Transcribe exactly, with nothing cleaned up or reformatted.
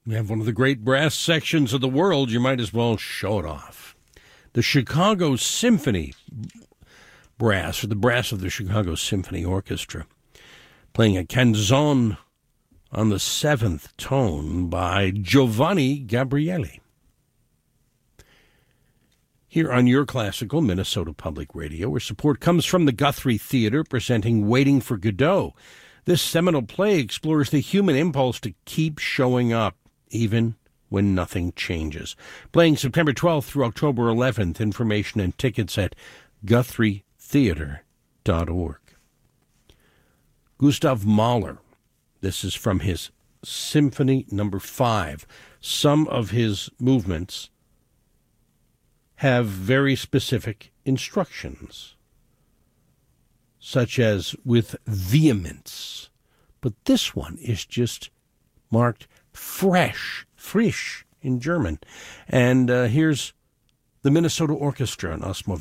We have one of the great brass sections of the world. You might as well show it off. The Chicago Symphony Brass, or the brass of the Chicago Symphony Orchestra, playing a canzone on the seventh tone by Giovanni Gabrieli. Here on Your Classical, Minnesota Public Radio, where support comes from the Guthrie Theater, presenting Waiting for Godot. This seminal play explores the human impulse to keep showing up, even when nothing changes. Playing September twelfth through October eleventh. Information and tickets at guthrie theater dot org. Gustav Mahler. This is from his Symphony Number Five. Some of his movements have very specific instructions, such as with vehemence. But this one is just marked fresh, frisch in German. And uh, here's the Minnesota Orchestra and Osmo